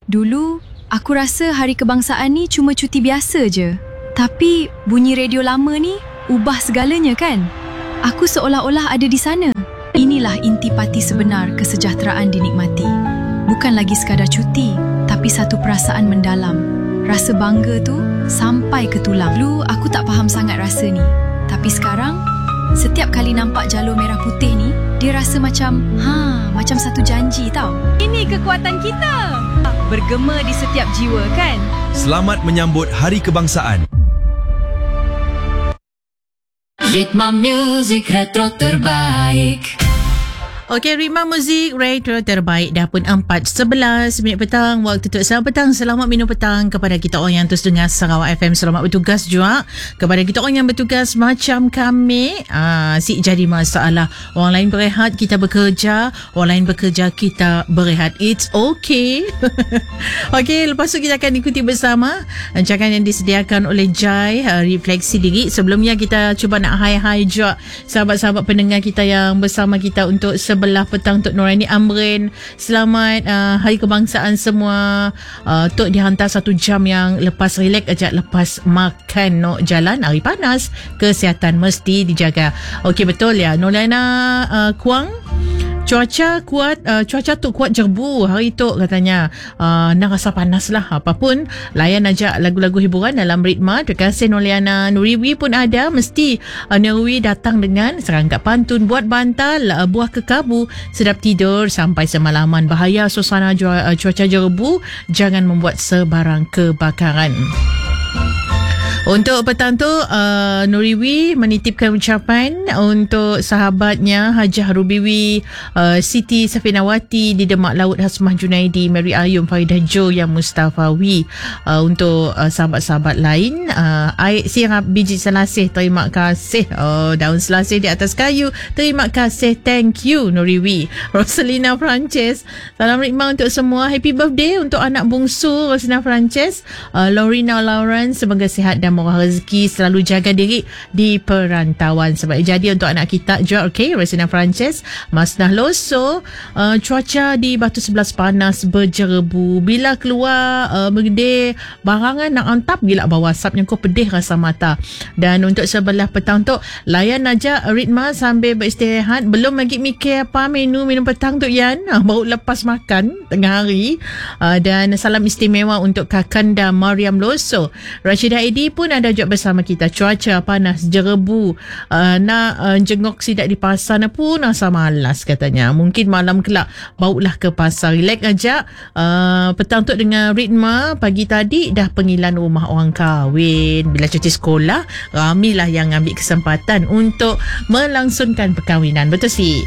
Dulu, aku rasa Hari Kebangsaan ni cuma cuti biasa je. Tapi bunyi radio lama ni ubah segalanya kan? Aku seolah-olah ada di sana. Inilah intipati sebenar kesejahteraan dinikmati. Bukan lagi sekadar cuti, tapi satu perasaan mendalam. Rasa bangga tu sampai ke tulang. Dulu aku tak faham sangat rasa ni. Tapi sekarang, setiap kali nampak jalur merah putih ni, dia rasa macam satu janji tau. Ini kekuatan kita. Bergema di setiap jiwa kan? Selamat menyambut Hari Kebangsaan. Ritma Music Retro terbaik. Okey, Ritma Muzik Retro terbaik dah pun 4:11 petang waktu tu. Selamat petang, selamat minum petang kepada kita orang yang terus dengar Sarawak FM. Selamat bertugas juga kepada kita orang yang bertugas macam kami. Jadi masalah. Orang lain berehat, kita bekerja. Orang lain bekerja, kita berehat. It's okay. Okey, lepas tu kita akan ikuti bersama rancangan yang disediakan oleh Jai, Refleksi Diri. Sebelumnya kita cuba nak hai juga sahabat-sahabat pendengar kita yang bersama kita untuk sebelah petang. Tok Noraini Amrin, selamat Hari Kebangsaan semua. Tok dihantar 1 jam yang lepas relax aja, lepas makan nak jalan hari panas, kesihatan mesti dijaga. Okey, betul ya Nolana Kuang. Cuaca tu kuat jerbu hari tu katanya. Nak rasa panas lah. Apapun, layan aja lagu-lagu hiburan dalam Ritma. Terima kasih Noliana. Nuriwi pun ada. Mesti Nuriwi datang dengan serangkap pantun. Buat bantal, buah kekabu, sedap tidur sampai semalaman. Bahaya suasana cuaca jerbu, jangan membuat sebarang kebakaran. Untuk petang tu, Nuriwi menitipkan ucapan untuk sahabatnya Hajah Rubiwi, Siti Safinawati di Demak Laut, Hasmah Junaidi, Mary Ayum, Faridah Jo yang Mustafawi. Untuk sahabat-sahabat lain, Aik Sirap biji selasih, terima kasih. Daun selasih di atas kayu, terima kasih, thank you Nuriwi. Rosalina Frances, salam Ritma untuk semua. Happy birthday untuk anak bungsu Rosalina Frances. Lorina Lawrence, semoga sihat dan murah rezeki, selalu jaga diri di perantauan. Sebab jadi untuk anak kita juga. Okay, Resina Frances. Masnah Loso, cuaca di Batu 11 panas berjerebu. Bila keluar bergede barangan nak antap gila bawah asapnya kau pedih rasa mata. Dan untuk sebelah petang tu, layan aja Ritma sambil beristirahat. Belum lagi mikir apa minum petang tu Yan. Baru lepas makan tengah hari. Dan salam istimewa untuk Kakanda Mariam Loso. Rashidah Edi pun ada juga bersama kita. Cuaca panas jerebu, nak jenguk sidak di pasar pun rasa malas katanya. Mungkin malam kelak bawalah ke pasar, relax aja. Petang tu dengan Ritma. Pagi tadi dah panggilan rumah orang kahwin. Bila cuti sekolah, ramilah yang ambil kesempatan untuk melangsungkan perkahwinan. Betul sih?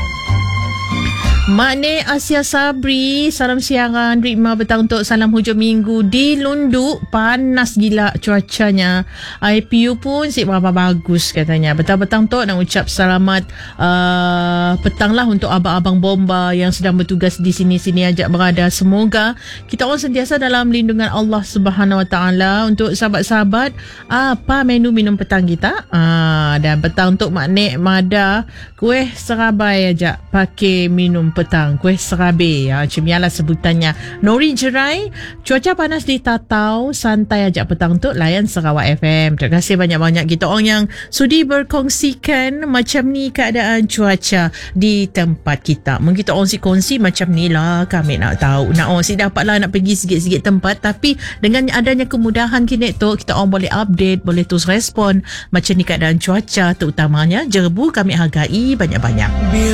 Makne Asia Sabri, salam siaran Ritma petang untuk salam hujung minggu di Lunduk. Panas gila cuacanya. IPU pun si berapa bagus katanya. Petang-petang tu nak ucap selamat petang lah untuk abang-abang bomba yang sedang bertugas di sini-sini ajak berada. Semoga kita orang sentiasa dalam lindungan Allah Subhanahu Wa Taala. Untuk sahabat-sahabat, apa menu minum petang kita? Dan petang untuk Makne Mada, kuih serabai aja pakai minum petang, kuih serabe, cemialah sebutannya. Nori Jerai, cuaca panas di Tatau, santai aja petang tu layan Sarawak FM. Terima kasih banyak-banyak kita orang yang sudi berkongsikan macam ni keadaan cuaca di tempat kita. Mungkin kita orang si kongsi macam ni lah, kami nak tahu. Nak orang si dapatlah nak pergi sikit-sikit tempat, tapi dengan adanya kemudahan kini tu, kita orang boleh update, boleh terus respon macam ni keadaan cuaca, terutamanya jerebu kami hargai banyak-banyak.